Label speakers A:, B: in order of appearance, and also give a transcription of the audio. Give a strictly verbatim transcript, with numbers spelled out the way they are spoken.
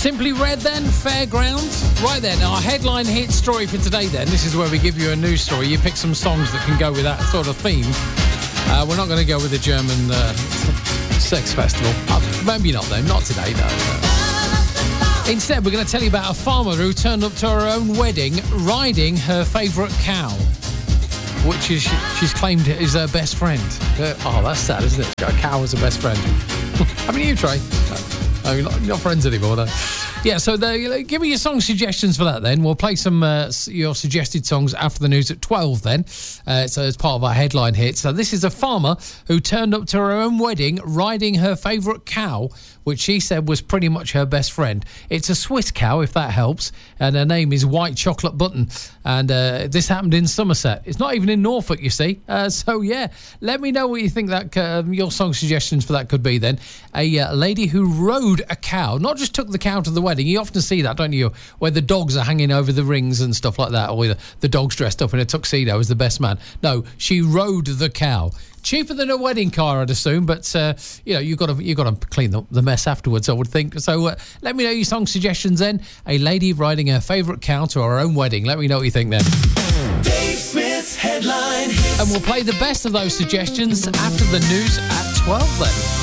A: Simply Red then, Fairgrounds. Right then, our headline hit story for today then. This is where we give you a news story. You pick some songs that can go with that sort of theme. Uh, we're not going to go with the German uh, sex festival. Uh, maybe not though, not today, no. no. Instead, we're going to tell you about a farmer who turned up to her own wedding riding her favourite cow, which is she's claimed is her best friend. Uh, oh, that's sad, isn't it? A cow as a best friend. How many you try? Oh, you're not, you're not friends anymore, no. Yeah, so the, give me your song suggestions for that then. We'll play some uh, your suggested songs after the news at twelve then. Uh, so as part of our headline hit. So this is a farmer who turned up to her own wedding riding her favourite cow, which she said was pretty much her best friend. It's a Swiss cow, if that helps, and her name is White Chocolate Button. And uh, this happened in Somerset. It's not even in Norfolk, you see. Uh, so, yeah, let me know what you think that uh, your song suggestions for that could be then. A uh, lady who rode a cow, not just took the cow to the wedding. You often see that, don't you, where the dogs are hanging over the rings and stuff like that, or the, the dog's dressed up in a tuxedo as the best man. No, she rode the cow. Cheaper than a wedding car, I'd assume, but uh, you know you've got to you got to clean the, the mess afterwards, I would think. So uh, let me know your song suggestions then. A lady riding her favourite cow to her own wedding. Let me know what you think then.
B: Dave Smith's headline hits.
A: And we'll play the best of those suggestions after the news at twelve then.